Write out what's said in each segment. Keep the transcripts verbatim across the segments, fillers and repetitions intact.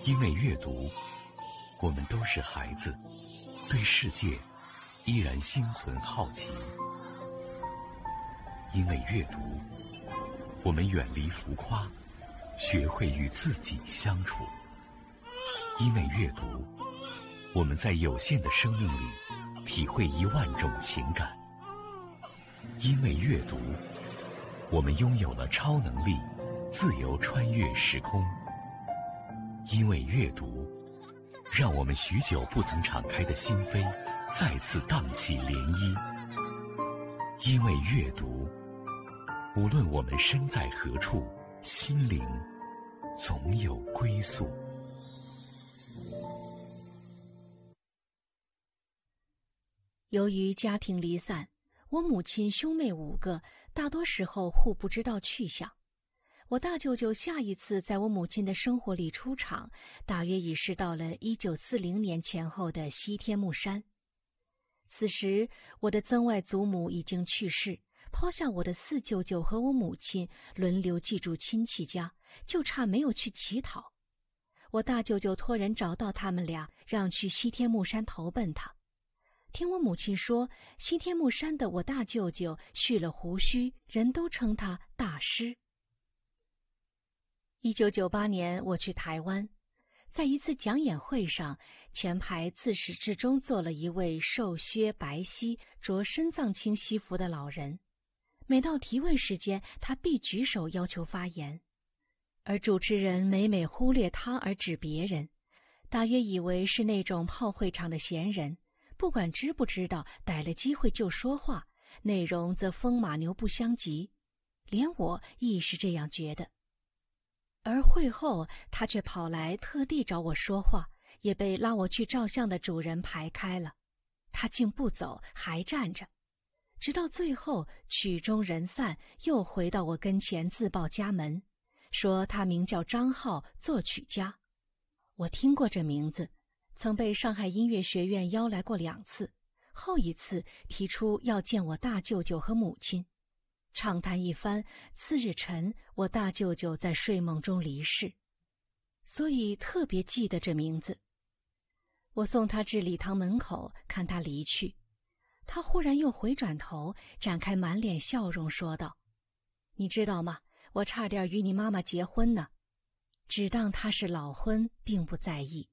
因为阅读，我们都是孩子，对世界依然心存好奇。因为阅读，我们远离浮夸，学会与自己相处。因为阅读，我们在有限的生命里体会一万种情感。因为阅读，我们拥有了超能力，自由穿越时空。因为阅读，让我们许久不曾敞开的心扉再次荡起涟漪。因为阅读，无论我们身在何处，心灵总有归宿。 由于家庭离散，我母亲兄妹五个，大多时候互不知道去向。我大舅舅下一次在我母亲的生活里出场，大约已是到了一九四零年前后的西天目山。此时，我的曾外祖母已经去世，抛下我的四舅舅和我母亲轮流寄住亲戚家，就差没有去乞讨。我大舅舅托人找到他们俩，让去西天目山投奔他。听我母亲说，西天目山的我大舅舅蓄了胡须，人都称他大师。一九九八年，我去台湾，在一次讲演会上，前排自始至终坐了一位瘦削白皙、着深藏青西服的老人。每到提问时间，他必举手要求发言，而主持人每每忽略他而指别人，大约以为是那种泡会场的闲人，不管知不知道，逮了机会就说话，内容则风马牛不相及，连我亦是这样觉得。而会后，他却跑来特地找我说话，也被拉我去照相的主人排开了。他竟不走，还站着，直到最后曲终人散，又回到我跟前自报家门，说他名叫张浩，作曲家。我听过这名字，曾被上海音乐学院邀来过两次，后一次提出要见我大舅舅和母亲。畅谈一番，次日晨，我大舅舅在睡梦中离世，所以特别记得这名字。我送他至礼堂门口，看他离去，他忽然又回转头，展开满脸笑容，说道：“你知道吗？我差点与你妈妈结婚呢。”只当他是老婚，并不在意。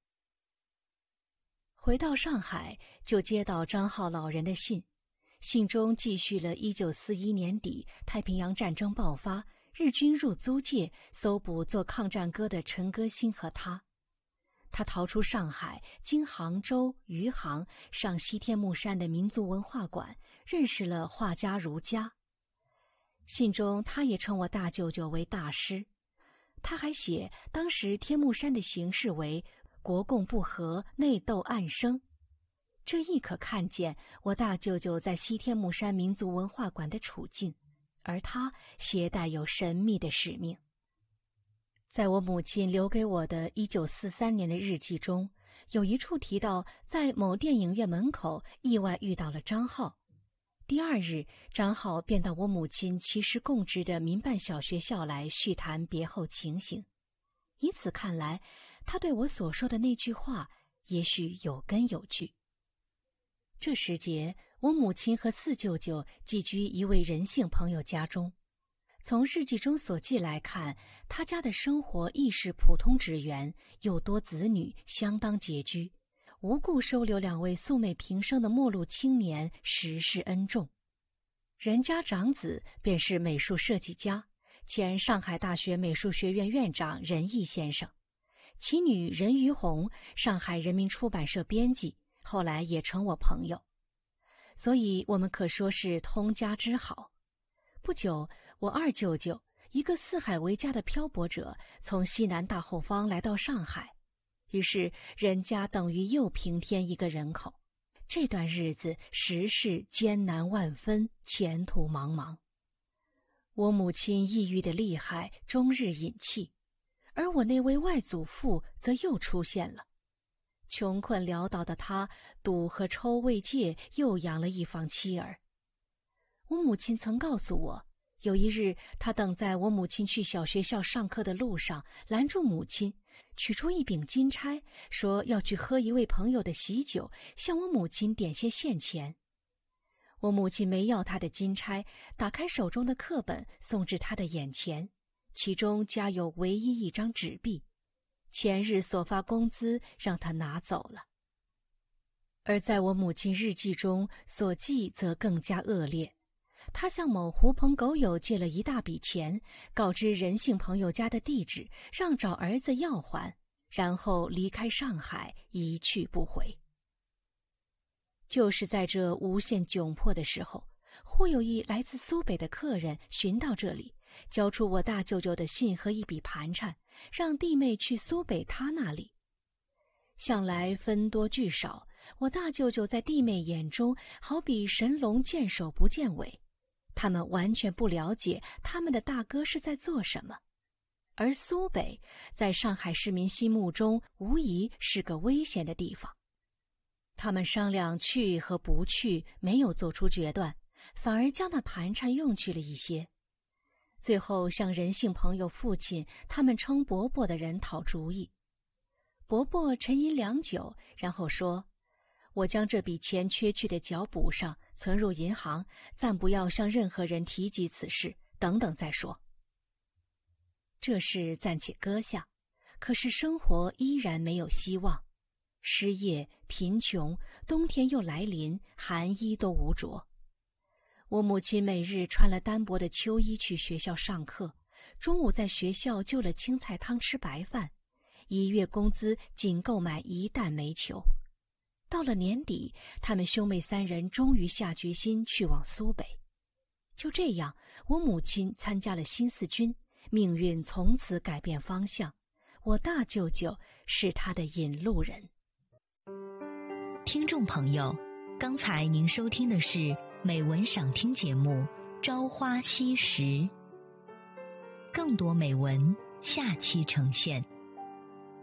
回到上海，就接到张浩老人的信。信中记叙了一九四一年底太平洋战争爆发，日军入租界搜捕做抗战歌的陈歌辛和他。他逃出上海，经杭州、余杭，上西天目山的民族文化馆，认识了画家儒家。信中他也称我大舅舅为大师。他还写当时天目山的形势为国共不和，内斗暗生。这亦可看见我大舅舅在西天目山民族文化馆的处境，而他携带有神秘的使命。在我母亲留给我的一九四三年的日记中，有一处提到在某电影院门口意外遇到了张浩。第二日，张浩便到我母亲其实供职的民办小学校来叙谈别后情形。以此看来，他对我所说的那句话也许有根有据。这时节，我母亲和四舅舅寄居一位仁姓朋友家中。从日记中所记来看，他家的生活亦是普通职员，又多子女，相当拮据，无故收留两位素昧平生的末路青年，实是恩重。人家长子便是美术设计家，前上海大学美术学院院长任毅先生，其女任于红，上海人民出版社编辑，后来也成我朋友，所以我们可说是通家之好。不久，我二舅舅，一个四海为家的漂泊者，从西南大后方来到上海，于是人家等于又平添一个人口。这段日子实是艰难万分，前途茫茫。我母亲抑郁的厉害，终日饮气，而我那位外祖父则又出现了。穷困潦倒的他，赌和抽未戒，又养了一房妻儿。我母亲曾告诉我， 有一日，他等在我母亲去小学校上课的路上，拦住母亲，取出一柄金钗，说要去喝一位朋友的喜酒，向我母亲点些现钱。我母亲没要他的金钗，打开手中的课本，送至他的眼前，其中夹有唯一一张纸币，前日所发工资让他拿走了。而在我母亲日记中所记则更加恶劣。他向某狐朋狗友借了一大笔钱，告知人姓朋友家的地址，让找儿子要还，然后离开上海，一去不回。就是在这无限窘迫的时候，忽有一来自苏北的客人寻到这里，交出我大舅舅的信和一笔盘缠，让弟妹去苏北他那里。向来分多聚少，我大舅舅在弟妹眼中好比神龙见首不见尾，他们完全不了解他们的大哥是在做什么。而苏北在上海市民心目中无疑是个危险的地方。他们商量去和不去，没有做出决断，反而将那盘缠用去了一些。最后向人姓朋友父亲他们称伯伯的人讨主意。伯伯沉吟良久，然后说：我将这笔钱缺去的缴补上，存入银行，暂不要向任何人提及此事，等等再说。这事暂且搁下，可是生活依然没有希望。失业、贫穷，冬天又来临，寒衣都无着。我母亲每日穿了单薄的秋衣去学校上课，中午在学校就了青菜汤吃白饭，一月工资仅够买一担煤球。到了年底，他们兄妹三人终于下决心去往苏北。就这样，我母亲参加了新四军，命运从此改变方向。我大舅舅是他的引路人。 听众朋友，刚才您收听的是美文赏听节目《朝花夕拾》，更多美文下期呈现。